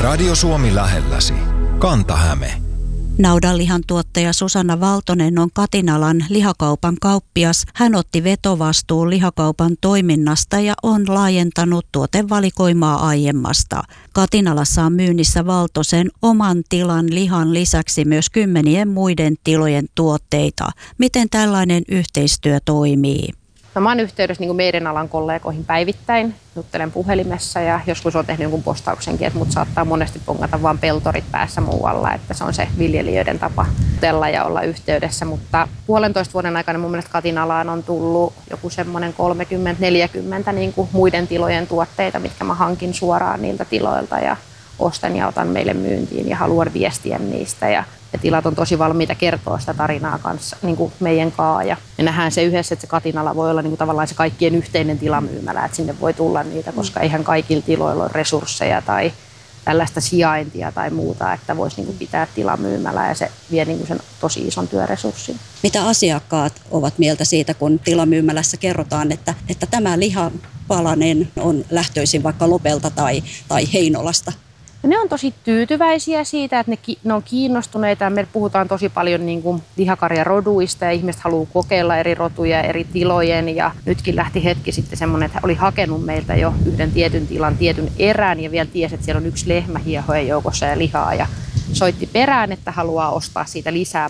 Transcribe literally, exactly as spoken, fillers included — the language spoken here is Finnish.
Radio Suomi lähelläsi. Kanta-Häme. Naudanlihan tuottaja Susanna Valtonen on Katinalan lihakaupan kauppias. Hän otti vetovastuun lihakaupan toiminnasta ja on laajentanut tuotevalikoimaa aiemmasta. Katinalassa on myynnissä Valtosen oman tilan lihan lisäksi myös kymmenien muiden tilojen tuotteita. Miten tällainen yhteistyö toimii? No, mä oon yhteydessä niin meidän alan kollegoihin päivittäin, juttelen puhelimessa ja joskus on tehnyt jonkun postauksenkin, että mut saattaa monesti pongata vaan peltorit päässä muualla, että se on se viljelijöiden tapa jutella ja olla yhteydessä, mutta puolentoista vuoden aikana mun mielestä Katinalaan on tullut joku semmoinen kolmekymmentä neljäkymmentä niin kuin muiden tilojen tuotteita, mitkä mä hankin suoraan niiltä tiloilta ja ostan ja otan meille myyntiin ja haluan viestiä niistä ja Ja tilat on tosi valmiita kertoa sitä tarinaa kanssa, niin kuin meidän kaa. Ja me nähdään se yhdessä, että se Katinala voi olla niin kuin tavallaan se kaikkien yhteinen tilamyymälä, että sinne voi tulla niitä, koska eihän kaikilla tiloilla ole resursseja tai tällaista sijaintia tai muuta, että voisi niin kuin pitää tilamyymälää ja se vie niin kuin sen tosi ison työresurssin. Mitä asiakkaat ovat mieltä siitä, kun tilamyymälässä kerrotaan, että, että tämä lihapalanen on lähtöisin vaikka Lopelta tai, tai Heinolasta? Ja ne on tosi tyytyväisiä siitä, että ne, ne on kiinnostuneita. Me puhutaan tosi paljon niin kuin lihakarjaroduista ja ihmiset haluaa kokeilla eri rotuja eri tilojen. Ja nytkin lähti hetki sitten semmoinen, että oli hakenut meiltä jo yhden tietyn tilan, tietyn erän ja vielä tiesi, että siellä on yksi lehmä hiehojen joukossa ja lihaa. Ja soitti perään, että haluaa ostaa siitä lisää